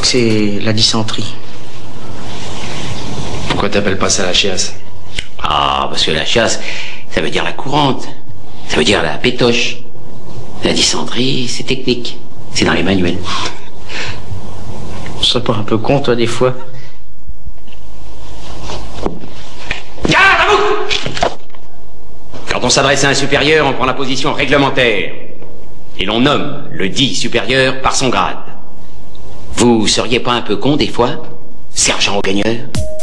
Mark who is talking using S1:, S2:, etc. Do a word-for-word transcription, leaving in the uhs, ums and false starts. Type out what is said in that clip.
S1: C'est la dysenterie.
S2: Pourquoi t'appelles pas ça la chiasse?
S3: Ah, parce que la chiasse, ça veut dire la courante. Ça veut dire la pétoche. La dysenterie, c'est technique. C'est dans les manuels.
S1: Tu serais pas un peu con, toi, des fois?
S3: Garde à vous! Quand on s'adresse à un supérieur, on prend la position réglementaire. Et l'on nomme le dit supérieur par son grade. Vous seriez pas un peu con, des fois, sergent au gagneur?